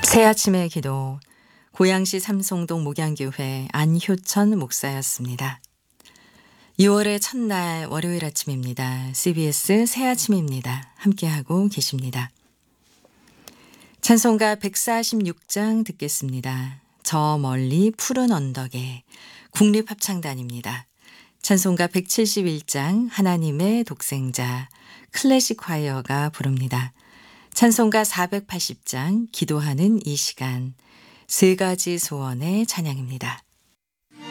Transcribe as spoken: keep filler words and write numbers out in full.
새아침의 기도, 고양시 삼송동 목양교회 안효천 목사였습니다. 유월의 첫날 월요일 아침입니다. 씨비에스 새아침입니다. 함께하고 계십니다. 찬송가 백사십육 장 듣겠습니다. 저 멀리 푸른 언덕에 국립합창단입니다. 찬송가 백칠십일 장 하나님의 독생자 클래식 콰이어가 부릅니다. 찬송가 사백팔십 장 기도하는 이 시간 세 가지 소원의 찬양입니다.